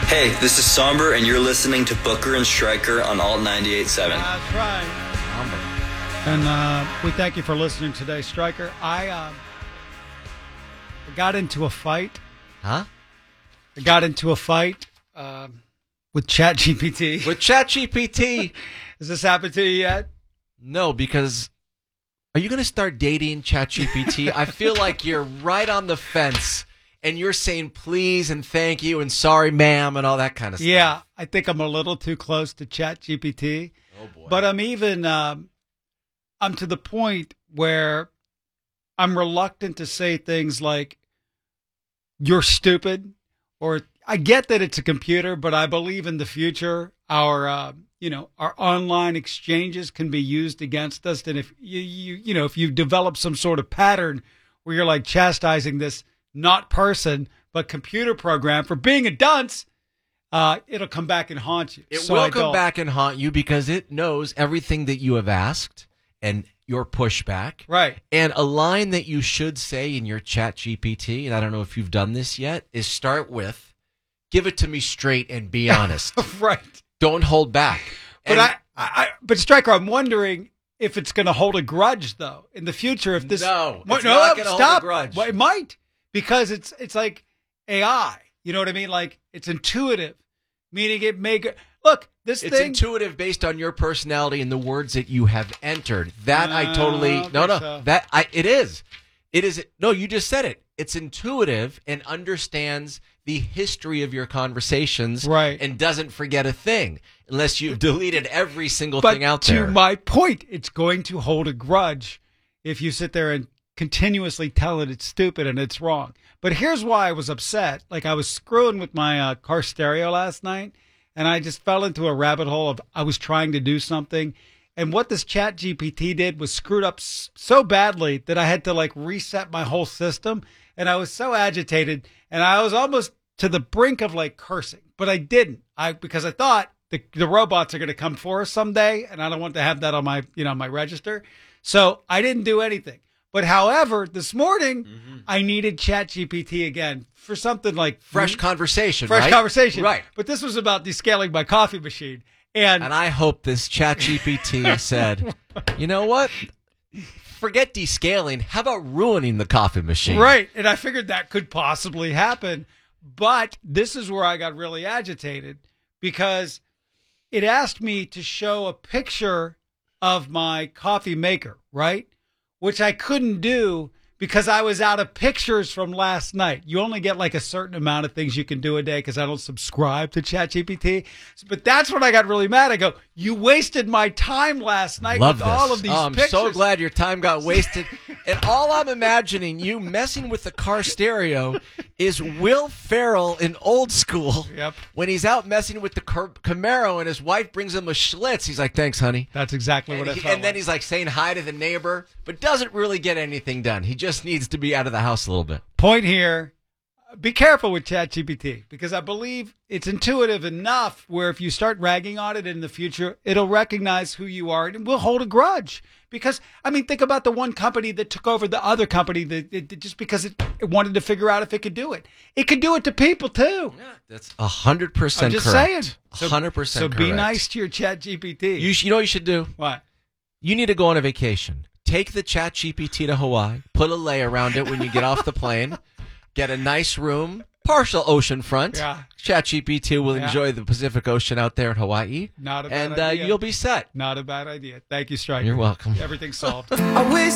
Hey, this is Somber, and you're listening to Booker and Stryker on Alt 98.7. That's right. And we thank you for listening today, Stryker. I got into a fight. Huh? I got into a fight with ChatGPT. With ChatGPT? Has this happened to you yet? No, because are you going to start dating ChatGPT? I feel like you're right on the fence. And you're saying please and thank you and sorry, ma'am, and all that kind of stuff. Yeah, I think I'm a little too close to ChatGPT. Oh, boy. But I'm even, I'm to the point where I'm reluctant to say things like, you're stupid, or I get that it's a computer, but I believe in the future our online exchanges can be used against us. And if if you develop some sort of pattern where you're like chastising this not person, but computer program for being a dunce, it'll come back and haunt you. It will come back and haunt you because it knows everything that you have asked and your pushback. Right. And a line that you should say in your Chat GPT, and I don't know if you've done this yet, is start with, give it to me straight and be honest. Right. Don't hold back. But but Stryker, I'm wondering if it's going to hold a grudge, though, in the future. If this No, it's not going to hold a grudge. Well, it might. Because it's like AI, you know what I mean? Like it's intuitive, meaning it's intuitive based on your personality and the words that you have entered. That it is. No, you just said it. It's intuitive and understands the history of your conversations, right? And doesn't forget a thing unless you've deleted every single thing out there. To my point, it's going to hold a grudge if you sit there and continuously tell it it's stupid and it's wrong. But here's why I was upset. Like I was screwing with my car stereo last night, and I just fell into a rabbit hole of I was trying to do something. And what this Chat GPT did was screwed up so badly that I had to like reset my whole system. And I was so agitated, and I was almost to the brink of like cursing, but I didn't. Because I thought the robots are going to come for us someday, and I don't want to have that on my my register. So I didn't do anything. But however, this morning, I needed ChatGPT again for something like fresh conversation. Right. But this was about descaling my coffee machine. And I hope this ChatGPT said, you know what? Forget descaling. How about ruining the coffee machine? Right. And I figured that could possibly happen. But this is where I got really agitated because it asked me to show a picture of my coffee maker, right? Which I couldn't do because I was out of pictures from last night. You only get like a certain amount of things you can do a day because I don't subscribe to ChatGPT. But that's when I got really mad. I go, you wasted my time last night with all of these pictures. I'm so glad your time got wasted. And all I'm imagining you messing with the car stereo is Will Ferrell in Old School. Yep. When he's out messing with the Camaro and his wife brings him a Schlitz. He's like, thanks, honey. That's exactly what I felt. And then he's like saying hi to the neighbor, but doesn't really get anything done. He just needs to be out of the house a little bit. Point here, be careful with ChatGPT because I believe it's intuitive enough where if you start ragging on it in the future, it'll recognize who you are and will hold a grudge. Because, I mean, think about the one company that took over the other company just because it wanted to figure out if it could do it. It could do it to people, too. Yeah, that's 100% correct. I'm just saying. 100% correct. So be nice to your ChatGPT. You know what you should do? What? You need to go on a vacation. Take the ChatGPT to Hawaii. Put a lei around it when you get off the plane. Get a nice room. Partial oceanfront. Yeah. ChatGPT will enjoy the Pacific Ocean out there in Hawaii. Not a bad idea. And you'll be set. Not a bad idea. Thank you, Stryker. You're welcome. Everything's solved. I wish